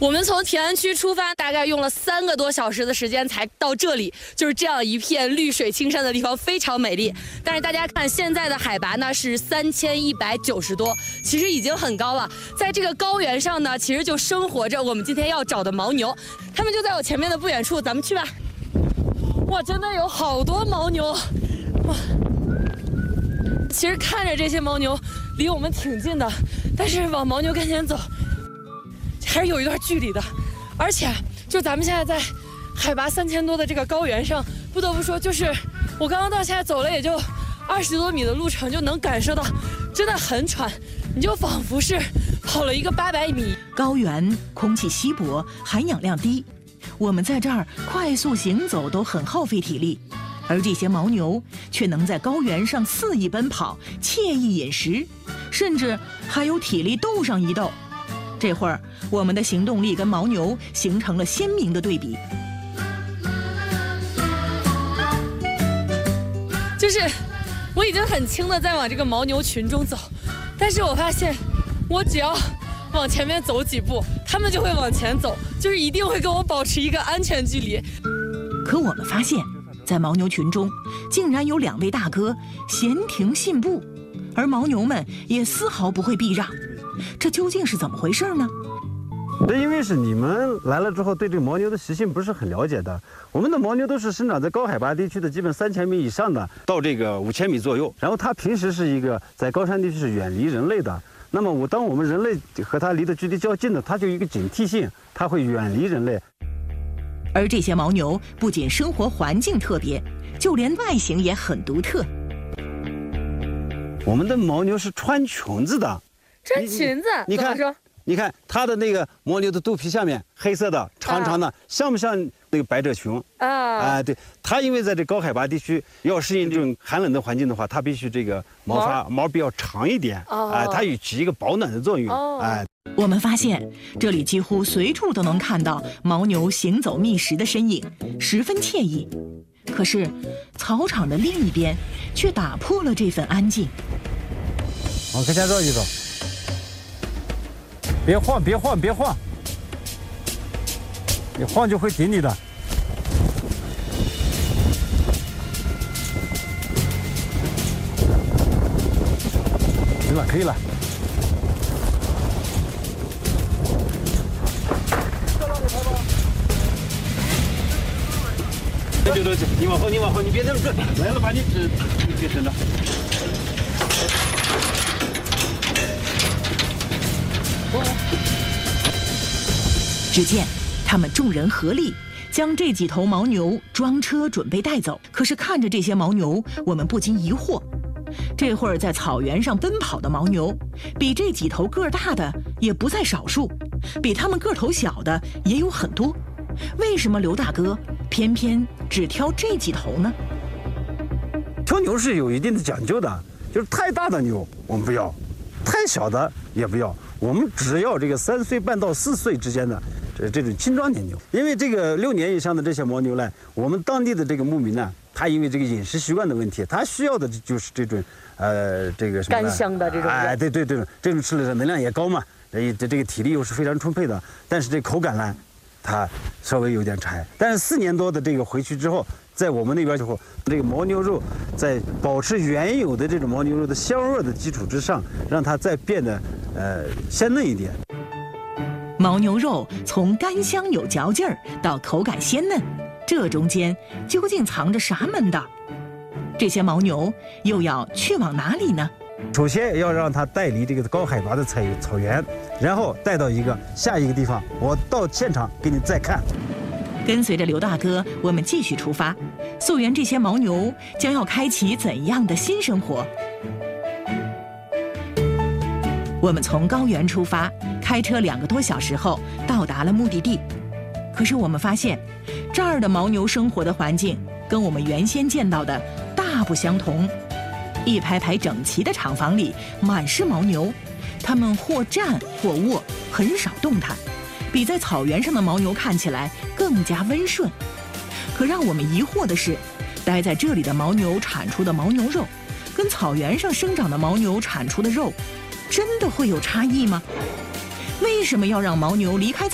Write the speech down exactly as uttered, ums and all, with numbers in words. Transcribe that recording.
我们从田安区出发，大概用了三个多小时的时间才到这里，就是这样一片绿水青山的地方，非常美丽。但是大家看，现在的海拔呢是三千一百九十多，其实已经很高了。在这个高原上呢，其实就生活着我们今天要找的牦牛，它们就在我前面的不远处，咱们去吧。哇，真的有好多牦牛！哇，其实看着这些牦牛离我们挺近的，但是往牦牛跟前走，还是有一段距离的。而且，就咱们现在在海拔三千多的这个高原上，不得不说，就是我刚刚到现在走了也就二十多米的路程，就能感受到真的很喘，你就仿佛是跑了一个八百米。 高原空气稀薄，含氧量低，我们在这儿快速行走都很耗费体力，而这些牦牛却能在高原上肆意奔跑，惬意饮食，甚至还有体力斗上一斗。这会儿，我们的行动力跟牦牛形成了鲜明的对比。 就是我已经很轻的在往这个牦牛群中走，但是我发现我只要往前面走几步，他们就会往前走，就是一定会跟我保持一个安全距离。 可我们发现，在牦牛群中竟然有两位大哥闲庭信步，而牦牛们也丝毫不会避让，这究竟是怎么回事呢？ 这因为是你们来了之后对这个牦牛的习性不是很了解的。我们的牦牛都是生长在高海拔地区的，基本三千米以上的，到这个五千米左右。然后它平时是一个在高山地区是远离人类的。那么我当我们人类和它离的距离较近的，它就有一个警惕性，它会远离人类。 而这些牦牛不仅生活环境特别，就连外形也很独特。 我们的牦牛是穿裙子的， 穿裙子？ 你看，你看它的那个牦牛的肚皮下面黑色的、长长的，啊、像不像那个百褶裙？啊，啊，对，它因为在这高海拔地区要适应这种寒冷的环境的话，它必须这个毛发毛, 毛比较长一点，啊、呃，它有起一个保暖的作用， 哦、 哎。 我们发现这里几乎随处都能看到牦牛行走觅食的身影，十分惬意。可是，草场的另一边却打破了这份安静。 往跟前绕一绕，别晃，别晃，别晃，你晃就会顶你的。行了，可以了。对对对，你往后，你往后，你别那么转，来了把你指，你别伸着。 只见他们众人合力将这几头牦牛装车准备带走。可是看着这些牦牛，我们不禁疑惑：这会儿在草原上奔跑的牦牛，比这几头个儿大的也不在少数，比他们个头小的也有很多。为什么刘大哥偏偏只挑这几头呢？ 挑牛是有一定的讲究的，就是太大的牛我们不要，太小的也不要，我们只要这个三岁半到四岁之间的这这种青壮年牛。因为这个六年以上的这些牦牛呢，我们当地的这个牧民呢，他因为这个饮食习惯的问题，他需要的就是这种呃这个什么干香的这种， 哎，对对对，这种吃了能量也高嘛，这这个体力又是非常充沛的，但是这口感呢，它稍微有点柴。但是四年多的这个回去之后，在我们那边之后，这个牦牛肉在保持原有的这种牦牛肉的香味的基础之上，让它再变得呃鲜嫩一点。 牦牛肉从干香有嚼劲儿到口感鲜嫩，这中间究竟藏着啥门道？这些牦牛又要去往哪里呢？ 首先要让它带离这个高海拔的草草原，然后带到一个下一个地方，我到现场给你再看。 跟随着刘大哥，我们继续出发，溯源这些牦牛将要开启怎样的新生活？我们从高原出发，开车两个多小时后到达了目的地。可是我们发现，这儿的牦牛生活的环境跟我们原先见到的大不相同。一排排整齐的厂房里满是牦牛，它们或站或卧，很少动弹，比在草原上的牦牛看起来更加温顺。可让我们疑惑的是，待在这里的牦牛产出的牦牛肉，跟草原上生长的牦牛产出的肉，真的会有差异吗？为什么要让牦牛离开